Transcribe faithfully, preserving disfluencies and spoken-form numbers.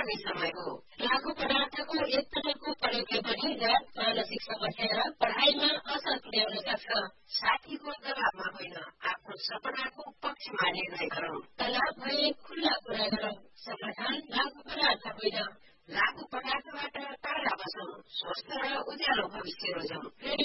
उपयोगी समय हो। लागू पदार्थको एक पटकको प्रयोगले पनि गाँठ मानसिक समस्या र पढ़ाइमा असर पुर्याउन सक्छ। साथीको दबावमा होइन, आफ्नो सपनाको पक्षमा निर्णय गरौं। तनाव भए खुल्ला कुरा गरौं। समाधान लागू पदार्थ होइन। लागू पदार्थबाट टाढा बसौं। स्वस्थ र उज्यालो भविष्य रोजौं।